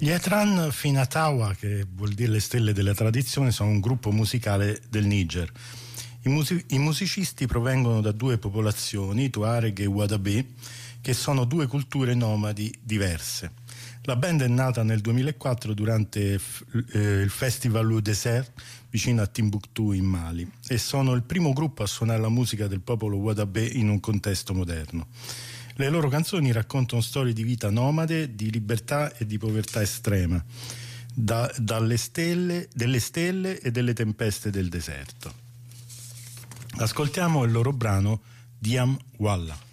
Gli Etran Finatawa, che vuol dire le stelle della tradizione, sono un gruppo musicale del Niger. I musicisti provengono da due popolazioni, Tuareg e Wadabe, che sono due culture nomadi diverse. La band è nata nel 2004 durante il Festival au Désert vicino a Timbuktu in Mali e sono il primo gruppo a suonare la musica del popolo Wadabe in un contesto moderno. Le loro canzoni raccontano storie di vita nomade, di libertà e di povertà estrema, delle stelle e delle tempeste del deserto. Ascoltiamo il loro brano Diam Walla.